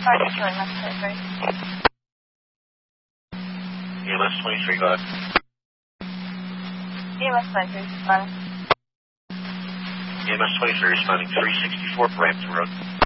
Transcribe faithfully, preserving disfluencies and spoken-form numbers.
Sergeant Short, Master twenty-three. E M S twenty-three, go ahead. E M S twenty-three, responding. E M S twenty-three responding three sixty-four Brampton Road.